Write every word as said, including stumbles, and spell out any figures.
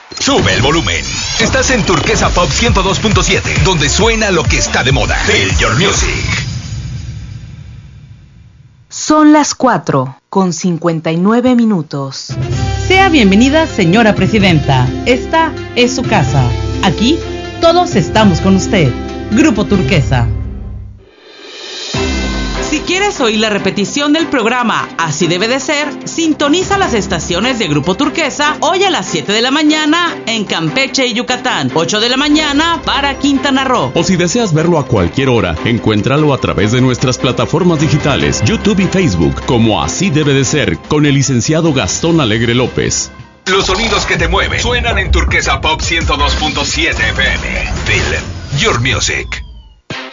Sube el volumen. Estás en Turquesa Pop ciento dos punto siete, donde suena lo que está de moda. Feel your music. Son las cuatro con cincuenta y nueve minutos. Sea bienvenida, señora presidenta. Esta es su casa. Aquí todos estamos con usted. Grupo Turquesa. Si quieres oír la repetición del programa Así debe de ser, sintoniza las estaciones de Grupo Turquesa hoy a las siete de la mañana en Campeche y Yucatán, ocho de la mañana para Quintana Roo. O si deseas verlo a cualquier hora, encuéntralo a través de nuestras plataformas digitales, YouTube y Facebook, como Así debe de ser, con el licenciado Gastón Alegre López. Los sonidos que te mueven suenan en Turquesa Pop ciento dos punto siete F M. Feel your music.